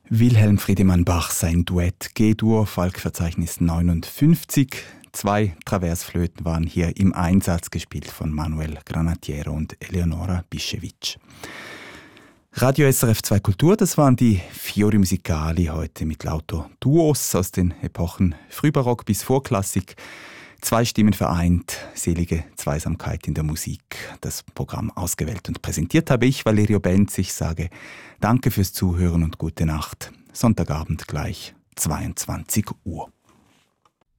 Wilhelm Friedemann Bach, sein Duett G-Dur, Falk-Verzeichnis 59. 2 Traversflöten waren hier im Einsatz, gespielt von Manuel Granatiero und Eleonora Bischewitsch. Radio SRF 2 Kultur, das waren die Fiori Musicali heute mit lauter Duos aus den Epochen Frühbarock bis Vorklassik. 2 Stimmen vereint, selige Zweisamkeit in der Musik. Das Programm ausgewählt und präsentiert habe ich, Valerio Benz. Ich sage danke fürs Zuhören und gute Nacht. Sonntagabend gleich 22 Uhr.